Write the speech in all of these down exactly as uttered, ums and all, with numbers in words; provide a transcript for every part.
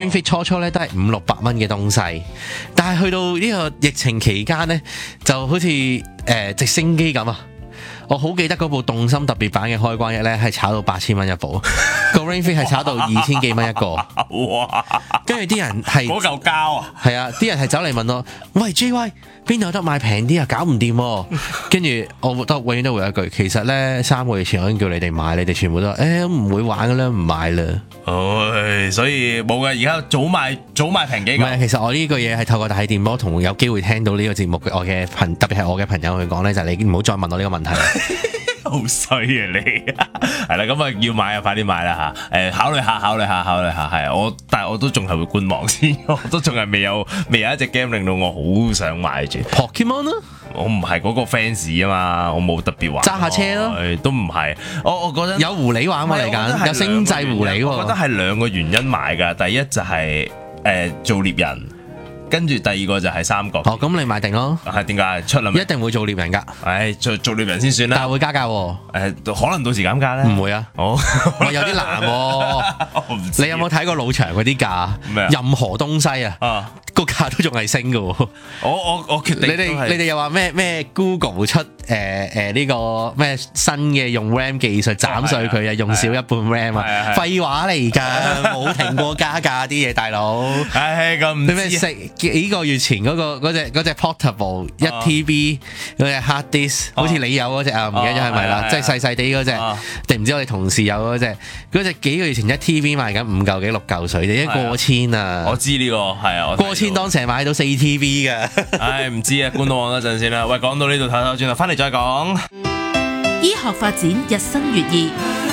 Ring Fit 初初咧都係五六百蚊嘅東西，但係去到呢個疫情期間咧，就好似誒、呃、直升機咁啊！我好記得嗰部動心特別版嘅開關一咧，係炒到八千蚊一部，個 Ring Fit 係炒到二千幾蚊一個。哇！跟住啲人係嗰嚿膠啊， 係啊，啲人係走嚟問我：喂 J Y 邊度有得買平啲啊？搞唔掂喎！跟住我都永遠都會有一句，其實咧三個月前我已經叫你哋買，你哋全部都話誒唔會玩㗎啦，唔買啦。 唉，所以冇嘅，而家早買早買平幾個。 唔係，其實我呢個嘢係透過大氣電波同有機會聽到呢個節目嘅我嘅朋，特別係我嘅朋友去講咧，就係、是、你唔好再問我呢個問題。 好衰啊你，係啦，咁啊要買啊，快啲買啦嚇！誒，考慮下，考慮下，考慮下，係我，但係我都仲係會觀望先，我都仲係未有未有一隻 game 令到我好想買住。 Pokemon 咯， 我唔係嗰個 fans 啊嘛，我冇特別玩。 揸下車咯， 都唔係。我我覺得有狐狸玩嘛嚟緊，有星際狐狸喎。 我覺得係兩個原因買㗎，第一就係、是、誒、呃、做獵人。跟住第二個就係三國。 哦，咁你買定咯。 係點解出啦？ 一定會做獵人㗎。 唉，做做獵人先算啦。 但係會加價喎。 誒，可能到時減價咧。 唔會啊。哦，喂，有啲難喎。 我唔知。 你有冇睇過老場嗰啲價？ 咩啊？ 任何東西啊。啊。個價都仲係升㗎喎。 我我我決定。 你哋你哋又話咩咩 Google 出誒誒呢個咩新嘅用 RAM 技術斬碎佢啊，用少一半 RAM 啊？廢話嚟㗎，冇停過加價啲嘢，大佬。 唉，咁唔知。 食幾個月前嗰、嗰個嗰隻嗰隻 portable 一 T B 嗰隻 hard disk，好似你有嗰隻啊，唔記得咗係咪啦？即係細細地嗰隻，定唔知我哋同事有嗰隻？嗰隻幾個月前一 T B 賣緊五嚿幾六嚿水，已經過千啊！ 我知呢、呢個係啊， 過千當時買到四 T B 㗎。唉， 唔知啊，觀望一陣先啦。喂，講到呢度唞唞轉頭，翻嚟再講。 醫學發展日新月異，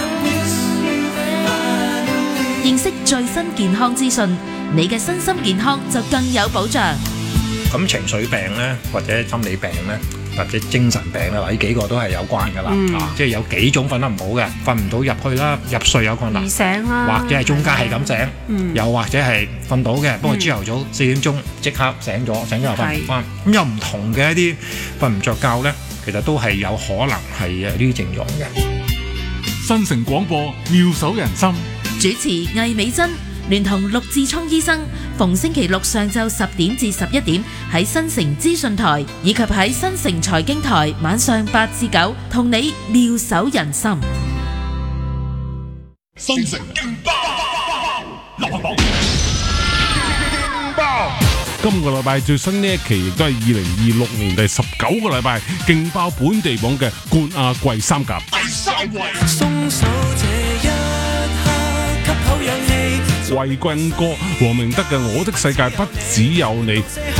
認識最新健康資訊，你嘅身心健康就更有保障。 咁情緒病咧，或者心理病咧，或者精神病咧，呢幾個都係有關噶啦。嗯、啊，即係有幾種瞓得唔好嘅，瞓唔到入去啦，入睡有困難， 醒啦， 或者係中間係咁醒，嗯、又或者係瞓到嘅，不過朝頭早四點鐘即刻醒咗，醒咗又瞓唔翻。咁有唔同嘅一啲瞓唔着覺咧，其實都係有可能係呢啲症狀嘅。 新城廣播妙手仁心， 主持魏美珍。聯同陸志聰醫生，逢星期六上晝十點至十一點喺新城資訊台，以及喺新城財經台晚上八至九，同你妙手仁心。 新城勁爆流行榜， 今個禮拜最新呢一期亦都係二零二六年第十九個禮拜勁爆本地榜嘅冠亞季三甲。 第三位。 鬆手這一刻，吸口氧氣。 衛軍歌黃明德嘅《我的世界不只有你》。